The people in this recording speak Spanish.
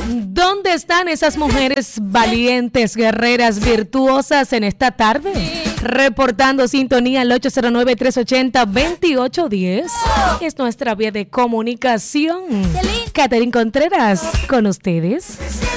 ¿Dónde están esas mujeres valientes, guerreras, virtuosas en esta tarde? Reportando sintonía al 809-380-2810. Es nuestra vía de comunicación. Catherine Contreras, con ustedes.